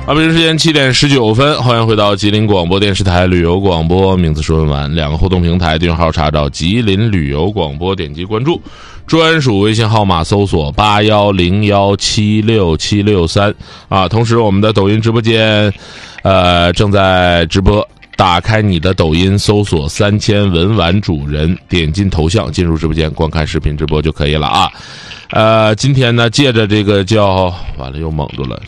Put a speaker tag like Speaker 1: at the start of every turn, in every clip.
Speaker 1: 北京时间7点19分，欢迎回到吉林广播电视台旅游广播，名字说文完，两个互动平台订阅号查找吉林旅游广播，点击关注，专属微信号码搜索8101767663啊。同时我们的抖音直播间正在直播，打开你的抖音，搜索3000文玩主人，点进头像进入直播间观看视频直播就可以了啊。今天呢借着这个叫完了又蒙住了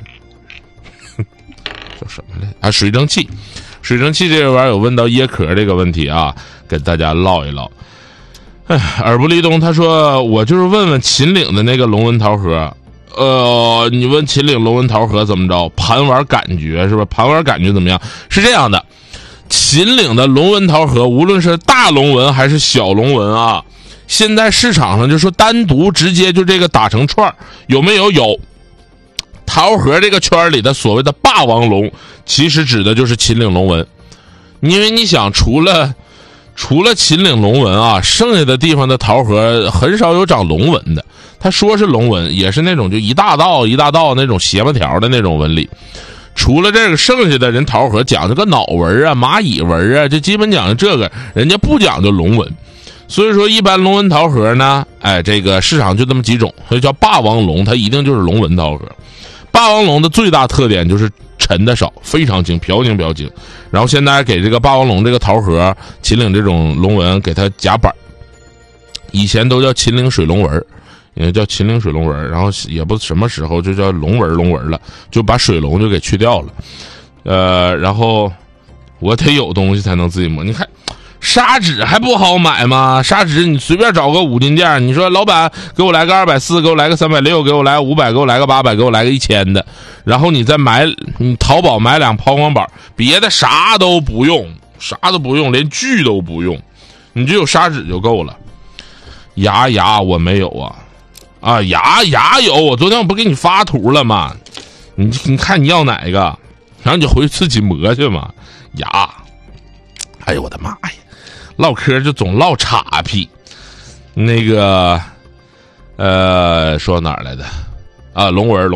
Speaker 1: 叫什么来啊？水蒸气这个玩意儿有问到椰壳这个问题啊，跟大家唠一唠。耳不离东他说我就是问问秦岭的那个龙纹桃核，你问秦岭龙纹桃核怎么着？盘玩感觉是吧？盘玩感觉怎么样？是这样的，秦岭的龙纹桃核无论是大龙纹还是小龙纹啊，现在市场上就说单独直接就这个打成串有没有？有。桃核这个圈里的所谓的霸王龙，其实指的就是秦岭龙纹。因为你想，除了秦岭龙纹啊，剩下的地方的桃核很少有长龙纹的。他说是龙纹，也是那种就一大道那种斜巴条的那种纹理。除了这个，剩下的人桃核讲究个脑纹啊、蚂蚁纹啊，就基本讲究这个，人家不讲究龙纹。所以说一般龙纹桃核呢，这个市场就这么几种，所以叫霸王龙，它一定就是龙纹桃核。霸王龙的最大特点就是沉的少，非常精，飘精。然后现在给这个霸王龙这个桃核、秦岭这种龙纹给它夹板，以前都叫秦岭水龙纹，也叫秦岭水龙纹，然后也不什么时候就叫龙纹了，就把水龙就给去掉了。然后我得有东西才能自己摸，你看。砂纸还不好买吗？砂纸你随便找个5金店，你说老板给我来个240，给我来个360，给我来个500，给我来个800，给我来个1000的，然后你再你淘宝买2抛光板，别的啥都不用，连锯都不用，你就有砂纸就够了。牙我没有啊，牙有，我昨天我不给你发图了吗？你看你要哪个，然后你就回去自己磨去嘛。牙，哎呦我的妈呀！唠嗑就总唠岔屁，那个说哪儿来的啊？龙纹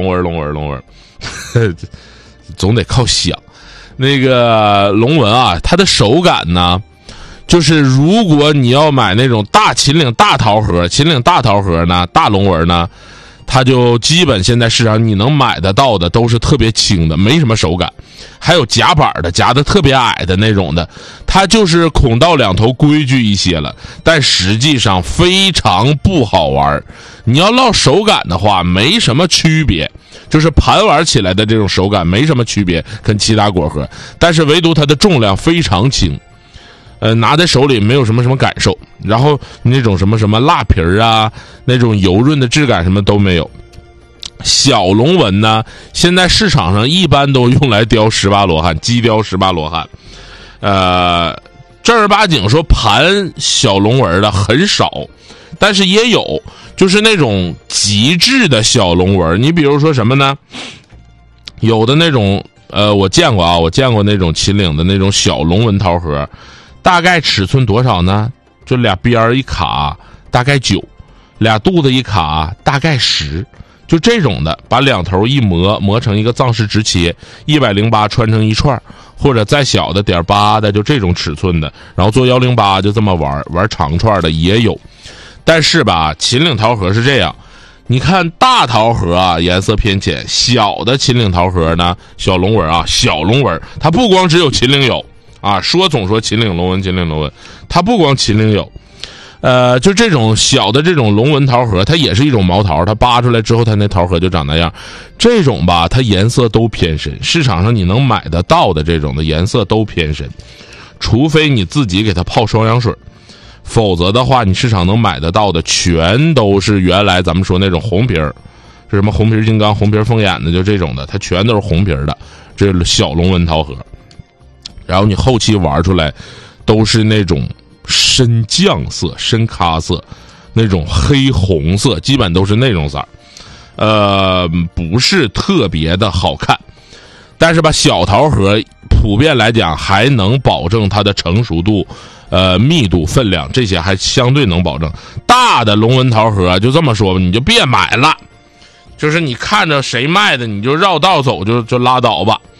Speaker 1: 总得靠想。那个龙纹啊，它的手感呢，就是如果你要买那种大秦岭大桃核呢，大龙纹呢，它就基本现在市场你能买得到的都是特别轻的，没什么手感。还有夹板的，夹的特别矮的那种的，它就是孔道两头规矩一些了，但实际上非常不好玩。你要唠手感的话，没什么区别，就是盘玩起来的这种手感没什么区别，跟其他果核，但是唯独它的重量非常轻。拿在手里没有什么感受，然后那种什么蜡皮啊，那种油润的质感什么都没有。小龙纹呢，现在市场上一般都用来雕18罗汉，机雕18罗汉。正儿八经说盘小龙纹的很少，但是也有，就是那种极致的小龙纹。你比如说什么呢？有的那种我见过那种秦岭的那种小龙纹桃核，大概尺寸多少呢？就俩边儿一卡大概9，俩肚子一卡大概10。就这种的，把两头一磨成一个藏式直切，108穿成一串，或者再小的.8的，就这种尺寸的，然后做108就这么玩长串的也有。但是吧，秦岭桃核是这样，你看大桃核啊颜色偏浅，小的秦岭桃核呢，小龙纹它不光只有秦岭有啊，总说秦岭龙纹，它不光秦岭有。就这种小的这种龙纹桃核，它也是一种毛桃，它扒出来之后它那桃核就长那样。这种吧，它颜色都偏深，市场上你能买得到的这种的颜色都偏深，除非你自己给它泡双氧水，否则的话你市场能买得到的全都是原来咱们说那种红皮儿，是什么红皮金刚、红皮凤眼的，就这种的，它全都是红皮的，这小龙纹桃核。然后你后期玩出来都是那种深酱色、深咖色，那种黑红色，基本都是那种色，不是特别的好看。但是吧，小桃核普遍来讲还能保证它的成熟度、密度、分量，这些还相对能保证。大的龙纹桃核就这么说吧，你就别买了，就是你看着谁卖的你就绕道走就拉倒吧。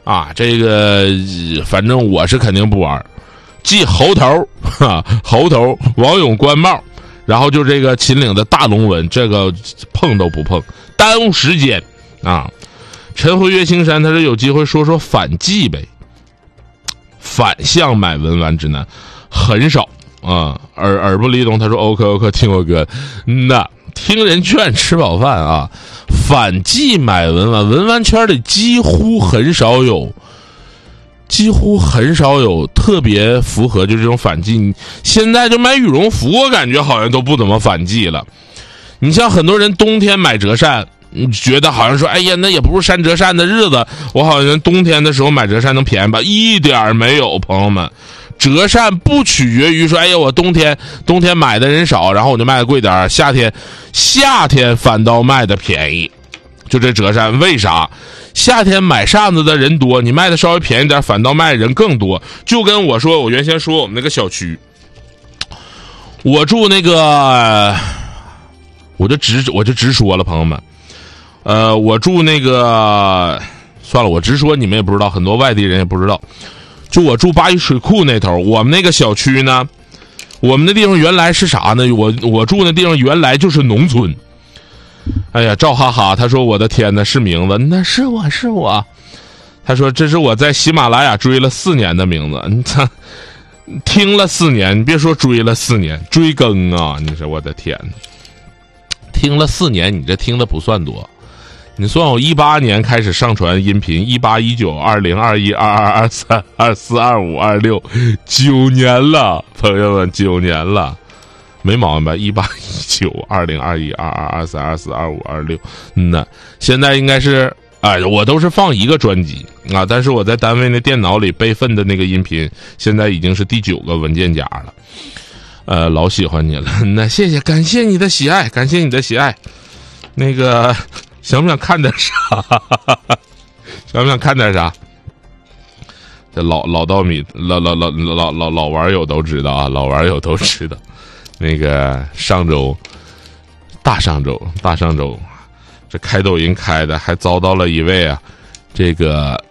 Speaker 1: 啊，这个反正我是肯定不玩。继猴头猴头王勇官帽，然后就这个秦岭的大龙纹，这个碰都不碰，耽误时间啊。陈辉岳青山他说有机会说说反季呗，反向买文玩指南很少啊。耳不离东他说 OK 听我歌，那听人劝吃饱饭啊。反季买文玩，文玩圈里几乎很少有特别符合就这种反季。现在就买羽绒服我感觉好像都不怎么反季了。你像很多人冬天买折扇，觉得好像说哎呀那也不是扇折扇的日子，我好像冬天的时候买折扇能便宜吧，一点没有。朋友们，折扇不取决于说哎呀我冬天买的人少，然后我就卖的贵点，夏天反倒卖的便宜。就这折扇为啥夏天买扇子的人多，你卖的稍微便宜点反倒卖人更多。就跟我说我原先说我们那个小区，我住那个我就直说了朋友们，我住那个算了我直说你们也不知道，很多外地人也不知道。就我住八一水库那头，我们那个小区呢，我们那地方原来是啥呢？我住那地方原来就是农村。哎呀，赵哈哈他说我的天哪，是名字，那是我。他说这是我在喜马拉雅追了4年的名字，你操，听了4年，你别说追了4年，追更啊！你说我的天，听了4年，你这听的不算多。你算我18年开始上传音频，18、19、20、21、22、23、24、25、26，9年了，朋友们，9年了。没毛病吧？18、19、20、21、22、23、24、25、26，那现在应该是我都是放一个专辑啊，但是我在单位那电脑里备份的那个音频，现在已经是第9个文件夹了。老喜欢你了，那谢谢，感谢你的喜爱，那个想不想看点啥？想不想看点啥？这老稻米老玩友都知道啊，老玩友都知道。那个大上周，这开抖音开的还遭到了一位这个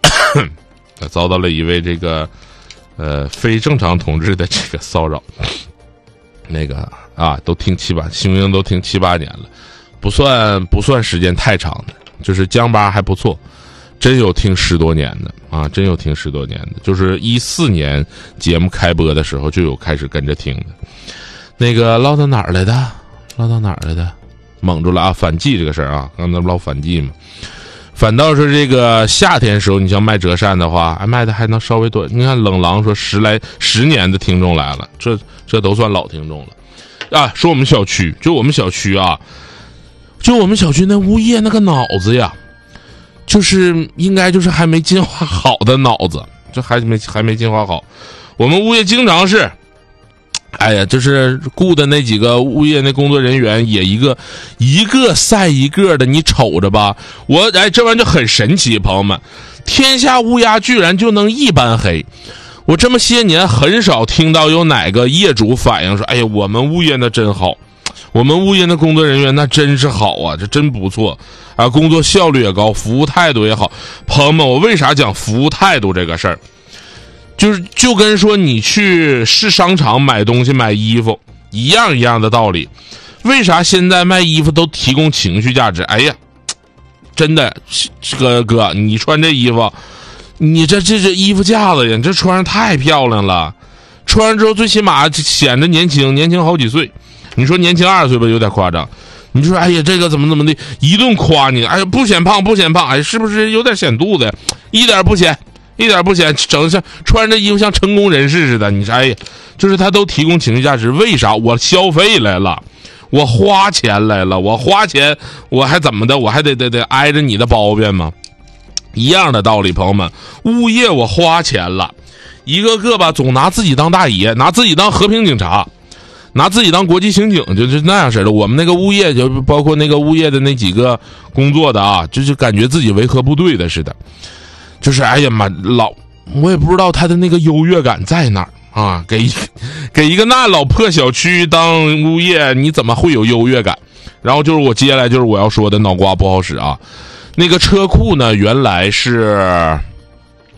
Speaker 1: 非正常同志的这个骚扰。那个都听星星都听7、8年了，不算时间太长的，就是江巴还不错，真有听10多年的啊，就是14年节目开播的时候就有开始跟着听的。那个唠到哪儿来的？蒙住了啊！反季这个事儿啊，刚才唠反季嘛。反倒是这个夏天时候，你像卖折扇的话，卖的还能稍微多。你看冷狼说10年的听众来了，这都算老听众了啊。说我们小区，就我们小区那物业那个脑子呀，就是应该就是还没进化好的脑子，这还没进化好。我们物业经常是。哎呀，就是雇的那几个物业那工作人员也一个赛一个的，你瞅着吧。这玩意儿就很神奇，朋友们，天下乌鸦居然就能一般黑。我这么些年很少听到有哪个业主反映说，哎呀，我们物业那真好，我们物业的工作人员那真是好啊，这真不错啊，工作效率也高，服务态度也好。朋友们，我为啥讲服务态度这个事儿？就跟说你去市商场买东西买衣服一样的道理。为啥现在卖衣服都提供情绪价值？哎呀，真的，哥，你穿这衣服，你这衣服架子呀，这穿上太漂亮了，穿上之后最起码显得年轻好几岁。你说年轻20岁吧，有点夸张。你说哎呀，这个怎么的，一顿夸你，哎呀不显胖，哎，是不是有点显肚子呀？一点不显，整像穿着衣服像成功人士似的。你说哎呀，就是他都提供情绪价值。为啥？我消费来了，我花钱来了，我花钱我还怎么的？我还得挨着你的包边吗？一样的道理，朋友们，物业我花钱了，一个个吧总拿自己当大爷，拿自己当和平警察，拿自己当国际刑警，就那样似的。我们那个物业就包括那个物业的那几个工作的就感觉自己维和部队的似的。就是哎呀妈，我也不知道他的那个优越感在哪儿啊！给一个那老破小区当物业，你怎么会有优越感？然后就是接下来就是我要说的脑瓜不好使啊。那个车库呢，原来是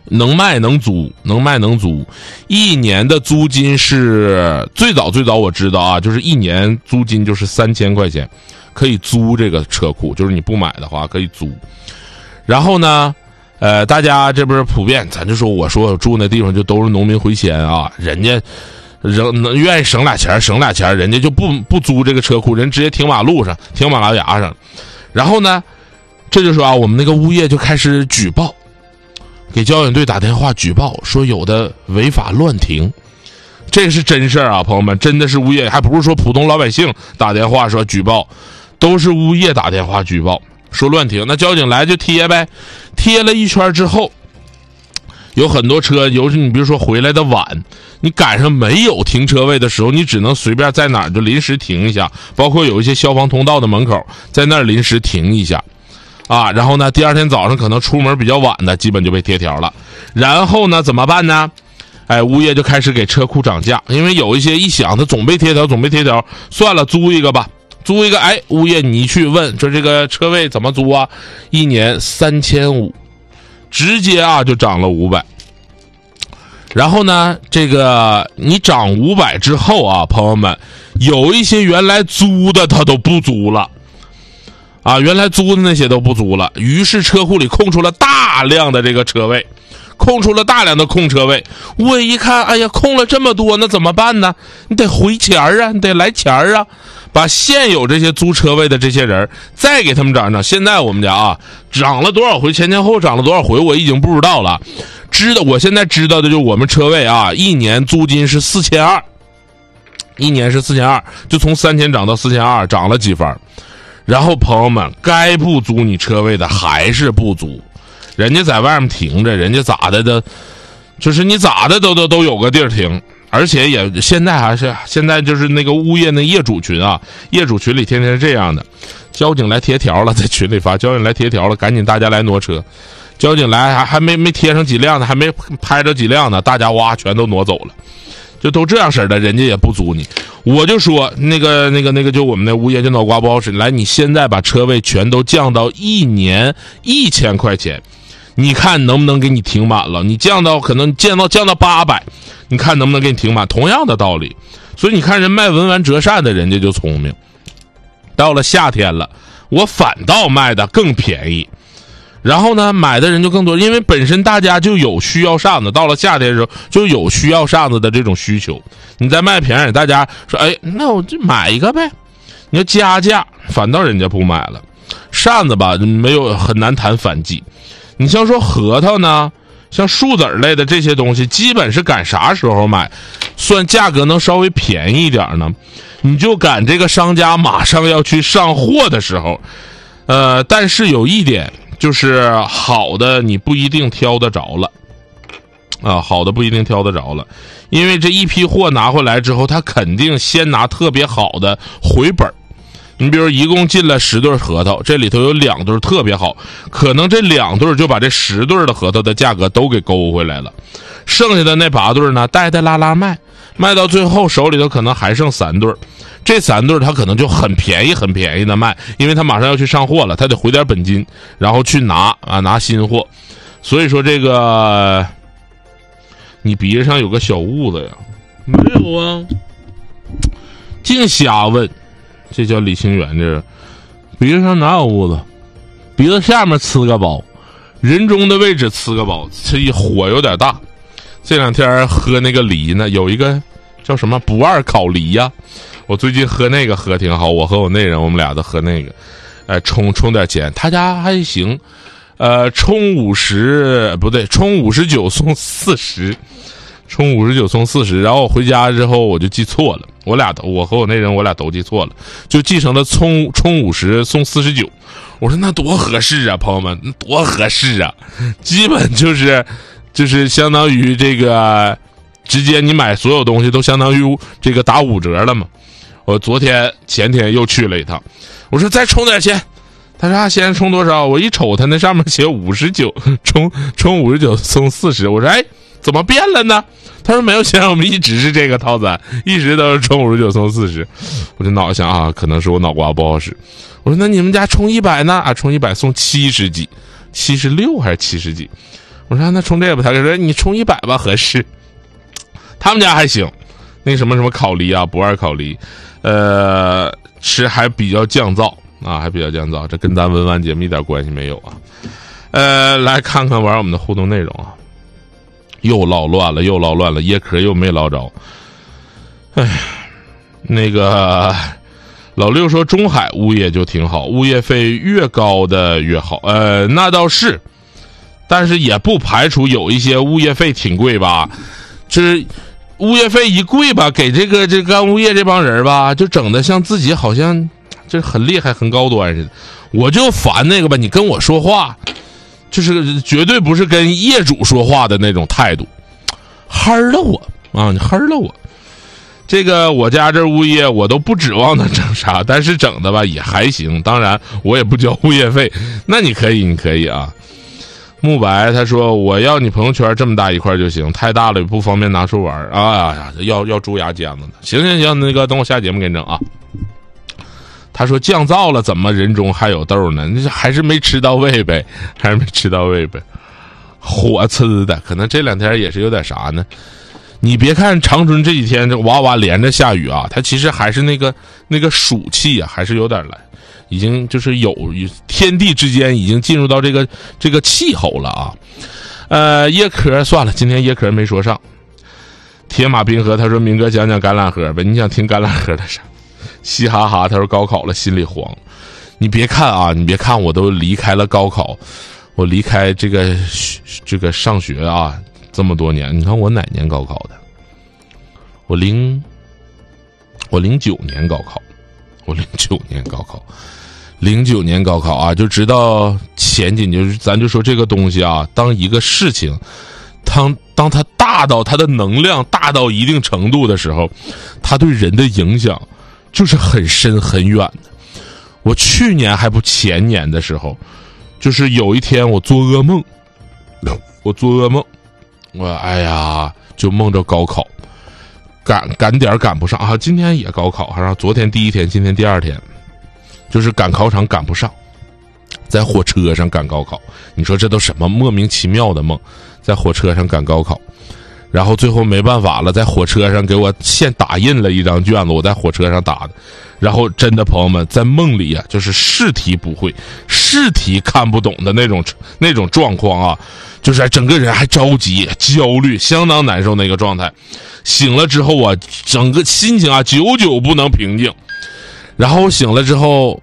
Speaker 1: 能卖能租，能卖能租。一年的租金是最早我知道啊，就是一年租金就是3000块钱，可以租这个车库，就是你不买的话可以租。然后呢，大家这不是普遍，咱就说我说住那地方就都是农民回迁啊，人家愿意省俩钱，人家就不租这个车库，人直接停马路上，停马路牙上。然后呢，这就说啊，我们那个物业就开始举报，给交警队打电话举报，说有的违法乱停。这是真事儿啊，朋友们，真的是物业，还不是说普通老百姓打电话说举报，都是物业打电话举报说乱停。那交警来就贴呗，贴了一圈之后，有很多车，尤其你比如说回来的晚，你赶上没有停车位的时候，你只能随便在哪儿就临时停一下，包括有一些消防通道的门口，在那儿临时停一下啊。然后呢，第二天早上可能出门比较晚的，基本就被贴条了。然后呢，怎么办呢？物业就开始给车库涨价，因为有一些一想他总被贴条，算了，租一个吧。租一个，物业你去问说这个车位怎么租啊？一年3500，直接啊就涨了500。然后呢，这个你涨500之后啊，朋友们，有一些原来租的他都不租了，啊，原来租的那些都不租了，于是车库里空出了大量的这个车位。空出了大量的空车位，我一看，哎呀，空了这么多，那怎么办呢？你得回钱啊，你得来钱啊，把现有这些租车位的这些人再给他们涨涨。现在我们家啊，涨了多少回，前后涨了多少回，我已经不知道了。我现在知道的就是我们车位啊，一年租金是4200，一年是4200，就从3000涨到4200，涨了几分。然后朋友们，该不租你车位的还是不租。人家在外面停着，人家咋的的，就是你咋的都有个地儿停，而且也现在就是那个物业那业主群啊，业主群里天天是这样的，交警来贴条了，在群里发交警来贴条了，赶紧大家来挪车，交警来还没贴上几辆呢，还没拍着几辆呢，大家哇全都挪走了，就都这样式的，人家也不租你。我就说那个就我们那物业就脑瓜不好使，来你现在把车位全都降到一年1000块钱。你看能不能给你停满了？你降到800，你看能不能给你停满？同样的道理，所以你看人卖文玩折扇的人家就聪明。到了夏天了，我反倒卖的更便宜，然后呢，买的人就更多，因为本身大家就有需要扇子，到了夏天的时候就有需要扇子的这种需求。你再卖便宜，大家说，那我就买一个呗。你要加价，反倒人家不买了。扇子吧，没有很难谈反季。你像说核桃呢，像树籽类的这些东西，基本是赶啥时候买，算价格能稍微便宜一点呢？你就赶这个商家马上要去上货的时候。但是有一点就是好的你不一定挑得着了啊，好的不一定挑得着了，因为这一批货拿回来之后，他肯定先拿特别好的回本。你比如一共进了10对核桃，这里头有2对特别好，可能这2对就把这10对的核桃的价格都给勾回来了，剩下的那8对呢，带拉卖到最后手里头可能还剩3对，这3对他可能就很便宜的卖，因为他马上要去上货了，他得回点本金，然后去拿新货。所以说这个你鼻子上有个小痦子呀？没有啊，净瞎问。这叫李清源，这鼻子上哪有痦子？鼻子下面呲个包，人中的位置呲个包，这一火有点大。这2天喝那个梨呢，有一个叫什么不二烤梨呀，我最近喝那个喝挺好，我和我那人我们俩都喝那个，充点钱，他家还行，充50不对，充59送40。充59送40，然后我回家之后我就记错了，我和我那人我俩都记错了，就记成了充50送49。我说那多合适啊，朋友们，那多合适啊！基本就是相当于这个直接你买所有东西都相当于这个打5折了嘛。我前天又去了一趟，我说再充点钱。他说现在充多少？我一瞅他那上面写59，充59送40。我说怎么变了呢？他说没有钱，我们一直是这个套餐，一直都是充59送40。我就脑想啊，可能是我脑瓜不好使。我说那你们家充100呢？充100送70几，76还是70几？ 我说那充这个吧，他说你充100吧合适。他们家还行，那什么烤梨啊，不二烤梨，吃还比较降噪啊，还比较降噪，这跟咱文玩节目一点关系没有啊。来看看玩我们的互动内容啊，又捞乱了，椰壳又没捞着。那个老六说中海物业就挺好，物业费越高的越好。那倒是，但是也不排除有一些物业费挺贵吧，这物业费一贵吧，给这干物业这帮人吧，就整得像自己好像就很厉害很高端似的。我就烦那个吧，你跟我说话就是绝对不是跟业主说话的那种态度，黑了我啊，你黑了我。这个我家这物业我都不指望他整啥，但是整的吧也还行，当然我也不交物业费。那你可以啊。慕白他说我要你朋友圈这么大一块就行，太大了也不方便拿出玩啊，要蛀牙尖子呢。行，那个等我下节目给你整啊。他说降噪了怎么人中还有豆呢？那还是没吃到位呗，火呲的，可能这2天也是有点啥呢。你别看长春这几天这哇哇连着下雨啊，它其实还是那个暑气啊，还是有点来，已经就是有天地之间已经进入到这个气候了啊。椰壳算了，今天椰壳没说上。铁马冰河他说明哥讲橄榄核呗，你想听橄榄核的啥？嘻哈哈他说高考了心里慌。你别看我都离开了高考，我离开这个上学啊这么多年。你看我哪年高考的？我09年高考，09年高考啊，就知道前景，就是咱就说这个东西啊，当一个事情当它大到它的能量大到一定程度的时候，它对人的影响就是很深很远的。我去年还不前年的时候，就是有一天我做噩梦，我哎呀就梦着高考，赶点赶不上啊！今天也高考，好像昨天第1天，今天第2天，就是赶考场赶不上，在火车上赶高考。你说这都什么莫名其妙的梦？在火车上赶高考，然后最后没办法了，在火车上给我现打印了一张卷子，我在火车上打的。然后真的朋友们，在梦里啊，就是试题不会，试题看不懂的那种状况啊，就是整个人还着急、焦虑，相当难受那个状态。醒了之后啊，整个心情啊久久不能平静。然后醒了之后，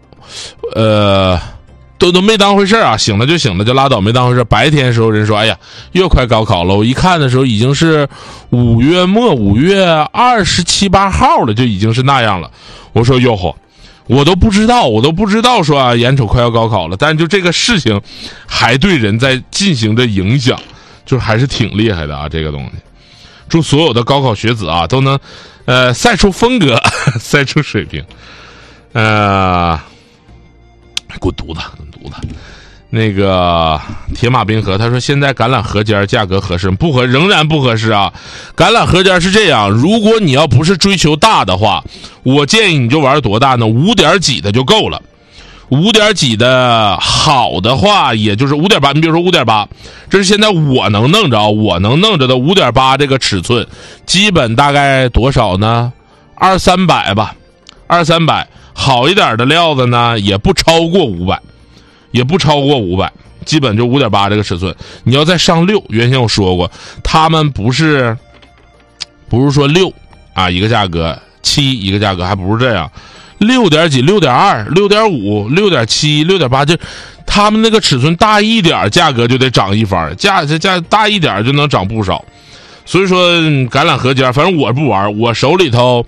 Speaker 1: 都没当回事啊，醒了就拉倒，没当回事。白天的时候人说，哎呀，又快高考了。我一看的时候已经是5月末，5月27、28号了，就已经是那样了。我说哟吼，我都不知道说啊，眼瞅快要高考了，但是就这个事情还对人在进行着影响，就还是挺厉害的啊，这个东西。祝所有的高考学子啊都能赛出风格，赛出水平。滚犊子！那个铁马冰河他说现在橄榄核尖价格合适不合？仍然不合适啊。橄榄核尖是这样，如果你要不是追求大的话，我建议你就玩多大呢？5点几的就够了。5点几的好的话也就是5.8，你比如说5.8，这是现在我能弄着的5.8这个尺寸，基本大概多少呢？200-300吧，200-300。好一点的料子呢也不超过500，基本就5.8这个尺寸。你要再上6，原先我说过，他们不是说6啊一个价格，7一个价格，还不是这样，6点几、6.2、6.5、6.7、6.8，就他们那个尺寸大一点，价格就得涨一番，价大一点就能涨不少。所以说橄榄核尖，反正我不玩，我手里头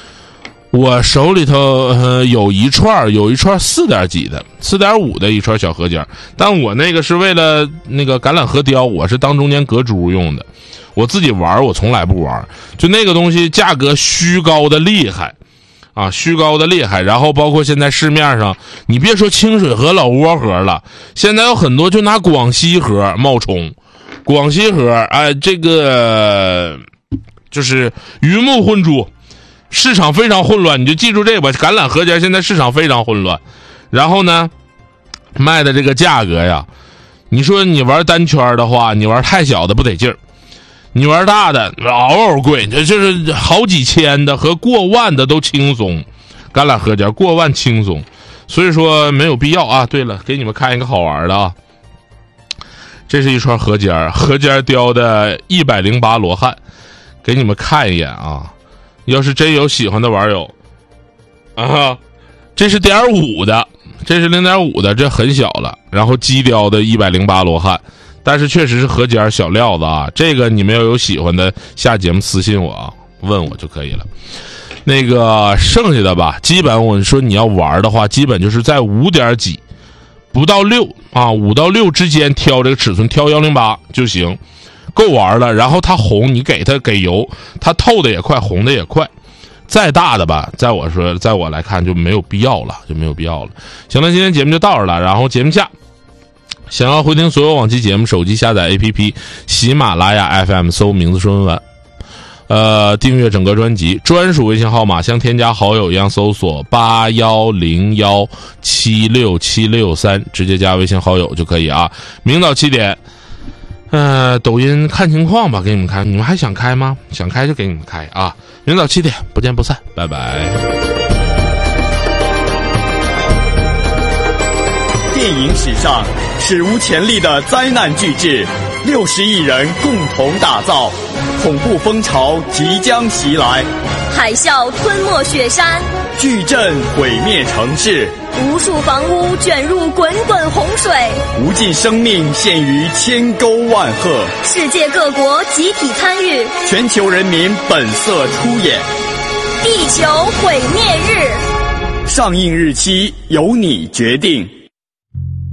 Speaker 1: 有一串4点几的4.5的一串小核尖，但我那个是为了那个橄榄核雕，我是当中间隔珠用的。我自己玩我从来不玩，就那个东西价格虚高的厉害啊，然后包括现在市面上，你别说清水核、老挝核了，现在有很多就拿广西核冒充，广西核这个就是鱼目混珠，市场非常混乱。你就记住这个吧，橄榄核尖现在市场非常混乱，然后呢卖的这个价格呀， 你说你玩单圈的话，你玩太小的不得劲儿，你玩大的嗷贵，就是好几千的和过万的都轻松。橄榄核尖过万轻松，所以说没有必要啊。对了，给你们看一个好玩的啊，这是一串核尖雕的108罗汉，给你们看一眼啊。要是真有喜欢的玩友啊，这是0.5的，这是0.5的，这很小了。然后机雕的108罗汉，但是确实是核尖小料子啊。这个你们要有喜欢的，下节目私信我啊，问我就可以了。那个剩下的吧，基本我说你要玩的话，基本就是在5点几，不到6啊，5到6之间挑这个尺寸，挑108就行，够玩了。然后它红，你给它给油，它透的也快，红的也快。再大的吧，在我来看就没有必要了，就没有必要了。行了，今天节目就到这了。然后节目下，想要回听所有往期节目，手机下载 APP 喜马拉雅 FM， 搜名字说文玩。订阅整个专辑，专属微信号码像添加好友一样搜索8101767663，直接加微信好友就可以啊。明早7点，抖音看情况吧，给你们看。你们还想开吗？想开就给你们开啊。明早7点，不见不散，拜拜。
Speaker 2: 电影史上史无前例的灾难巨制，60亿人共同打造，恐怖风潮即将袭来，
Speaker 3: 海啸吞没雪山，
Speaker 2: 巨震毁灭城市，
Speaker 3: 无数房屋卷入滚滚洪水，
Speaker 2: 无尽生命陷于千沟万壑，
Speaker 3: 世界各国集体参与，
Speaker 2: 全球人民本色出演。
Speaker 3: 地球毁灭日，
Speaker 2: 上映日期由你决定。